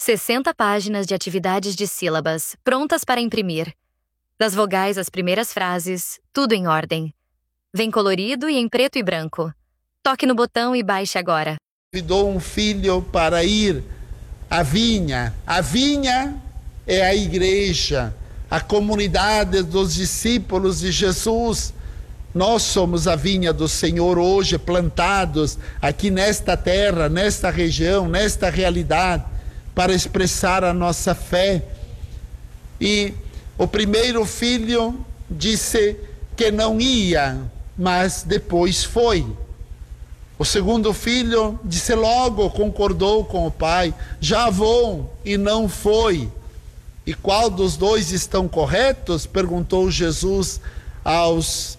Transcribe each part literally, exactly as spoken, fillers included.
sessenta páginas de atividades de sílabas, prontas para imprimir. Das vogais às primeiras frases, tudo em ordem. Vem colorido e em preto e branco. Toque no botão e baixe agora. Convidou um filho para ir à vinha. A vinha é a igreja, a comunidade dos discípulos de Jesus. Nós somos a vinha do Senhor hoje, plantados aqui nesta terra, nesta região, nesta realidade, para expressar a nossa fé. E o primeiro filho disse que não ia, mas depois foi. O segundo filho disse logo, concordou com o pai, já vou, e não foi. E qual dos dois estão corretos? Perguntou Jesus aos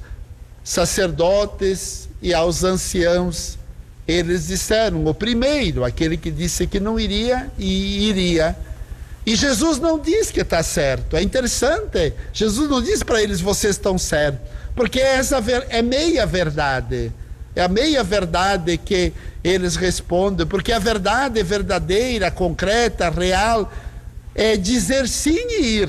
sacerdotes e aos anciãos. Eles disseram, o primeiro, aquele que disse que não iria e iria. E Jesus não diz que está certo. É interessante, Jesus não diz para eles, vocês estão certos, porque essa é meia verdade. É a meia verdade que eles respondem, porque a verdade verdadeira, concreta, real, é dizer sim e ir.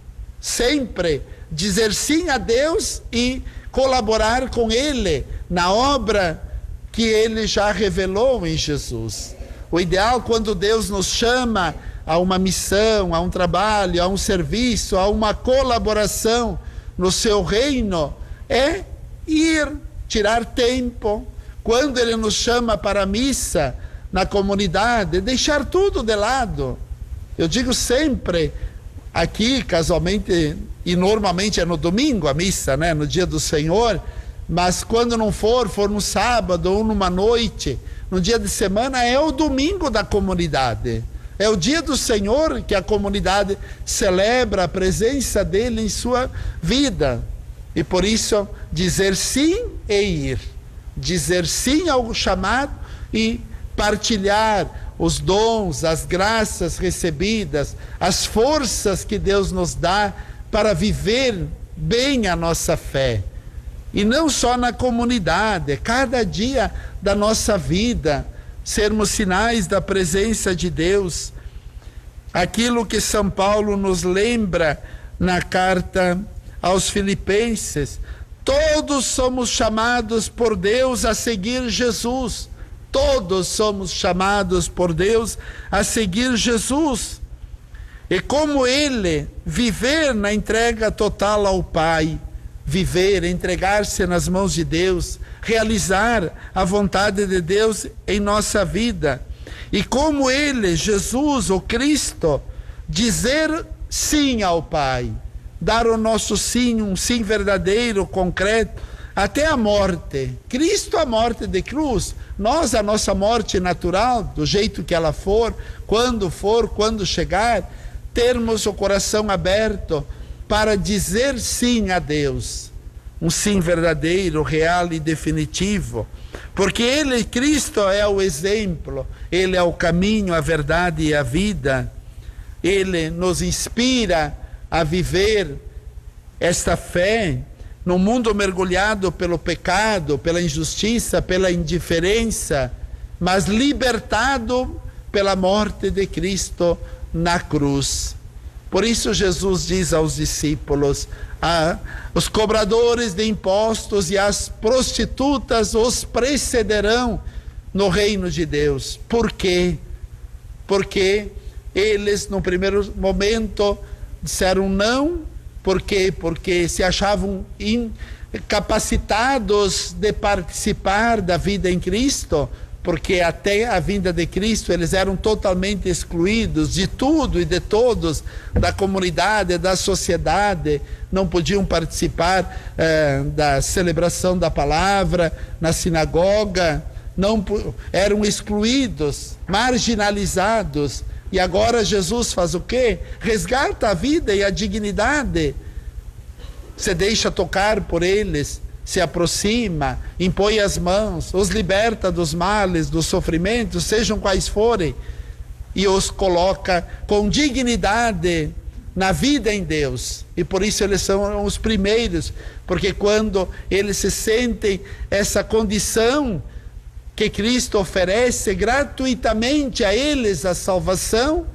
Sempre dizer sim a Deus e colaborar com Ele na obra que Ele já revelou em Jesus. O ideal, quando Deus nos chama a uma missão, a um trabalho, a um serviço, a uma colaboração no seu reino, é ir, tirar tempo. Quando Ele nos chama para a missa na comunidade, deixar tudo de lado. Eu digo sempre, aqui casualmente, e normalmente é no domingo a missa, né, no dia do Senhor, mas quando não for, for no sábado ou numa noite, no dia de semana, é o domingo da comunidade. É o dia do Senhor que a comunidade celebra a presença dele em sua vida. E por isso, dizer sim e ir. Dizer sim ao chamado e partilhar os dons, as graças recebidas, as forças que Deus nos dá para viver bem a nossa fé. E não só na comunidade, cada dia da nossa vida, sermos sinais da presença de Deus. Aquilo que São Paulo nos lembra na carta aos Filipenses, todos somos chamados por Deus a seguir Jesus. Todos somos chamados por Deus a seguir Jesus. E como Ele, viver na entrega total ao Pai, viver, entregar-se nas mãos de Deus, realizar a vontade de Deus em nossa vida. E como Ele, Jesus, o Cristo, dizer sim ao Pai, dar o nosso sim, um sim verdadeiro, concreto, até a morte. Cristo a morte de cruz, nós a nossa morte natural, do jeito que ela for, quando for, quando chegar, termos o coração aberto para dizer sim a Deus, um sim verdadeiro, real e definitivo, porque Ele, Cristo, é o exemplo, Ele é o caminho, a verdade e a vida. Ele nos inspira a viver esta fé no mundo mergulhado pelo pecado, pela injustiça, pela indiferença, mas libertado pela morte de Cristo na cruz. Por isso Jesus diz aos discípulos, ah, os cobradores de impostos e as prostitutas os precederão no reino de Deus. Por quê? Porque eles no primeiro momento disseram não. Por quê? Porque se achavam incapacitados de participar da vida em Cristo, porque até a vinda de Cristo eles eram totalmente excluídos de tudo e de todos, da comunidade, da sociedade, não podiam participar eh, da celebração da palavra na sinagoga, não, eram excluídos, marginalizados. E agora Jesus faz o quê? Resgata a vida e a dignidade, se deixa tocar por eles, se aproxima, impõe as mãos, os liberta dos males, dos sofrimentos, sejam quais forem, e os coloca com dignidade na vida em Deus. E por isso eles são os primeiros, porque quando eles se sentem essa condição que Cristo oferece gratuitamente a eles, a salvação,